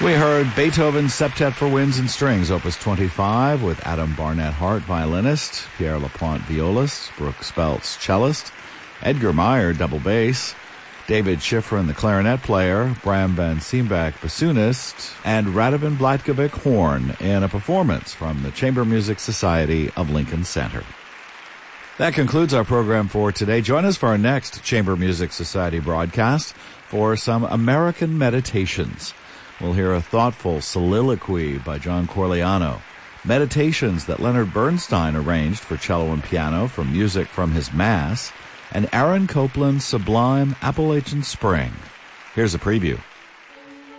We heard Beethoven's Septet for Winds and Strings, Opus 25, with Adam Barnett Hart, violinist, Pierre Lapointe, violist, Brooke Speltz, cellist, Edgar Meyer, double bass, David Schifrin, the clarinet player, Bram van Siebeck, bassoonist, and Radovan Blatkovic, horn, in a performance from the Chamber Music Society of Lincoln Center. That concludes our program for today. Join us for our next Chamber Music Society broadcast for some American meditations. We'll hear a thoughtful soliloquy by John Corigliano, meditations that Leonard Bernstein arranged for cello and piano from music from his Mass, and Aaron Copland's sublime Appalachian Spring. Here's a preview.